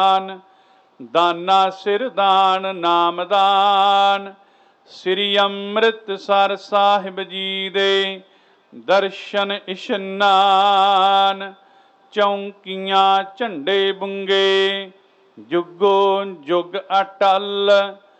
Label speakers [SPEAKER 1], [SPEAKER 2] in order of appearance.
[SPEAKER 1] दाना सिर दान नामदान। श्री अमृतसर साहिब जी दे दर्शन इशनान। चौंकियां झंडे बुंगे जुगो जुग अटल।